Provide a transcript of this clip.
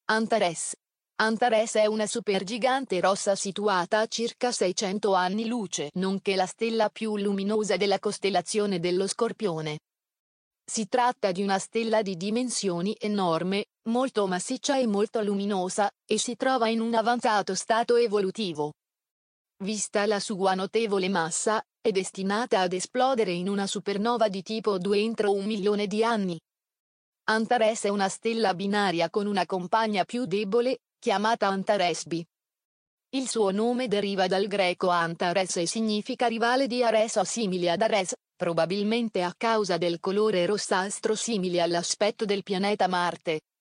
Antares. Antares è una supergigante rossa situata a circa 600 anni luce, nonché la stella più luminosa della costellazione dello Scorpione. Si tratta di una stella di dimensioni enorme, molto massiccia e molto luminosa, e si trova in un avanzato stato evolutivo. Vista la sua notevole massa, è destinata ad esplodere in una supernova di tipo 2 entro 1 milione di anni. Antares è una stella binaria con una compagna più debole, chiamata Antares B. Il suo nome deriva dal greco Antares e significa rivale di Ares o simile ad Ares, probabilmente a causa del colore rossastro simile all'aspetto del pianeta Marte.